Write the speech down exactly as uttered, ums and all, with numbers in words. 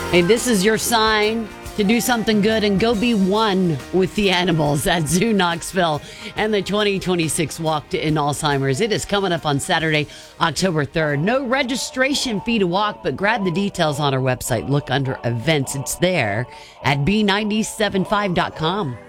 Hey, this is your sign to do something good and go be one with the animals at Zoo Knoxville and the twenty twenty-six Walk to End Alzheimer's. It is coming up on Saturday, October third. No registration fee to walk, but grab the details on our website. Look under events. It's there at B nine seven five dot com.